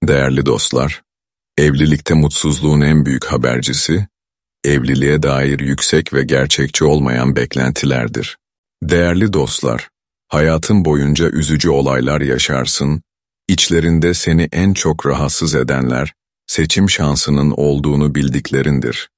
Değerli dostlar, evlilikte mutsuzluğun en büyük habercisi, evliliğe dair yüksek ve gerçekçi olmayan beklentilerdir. Değerli dostlar, hayatın boyunca üzücü olaylar yaşarsın, içlerinde seni en çok rahatsız edenler, seçim şansının olduğunu bildiklerindir.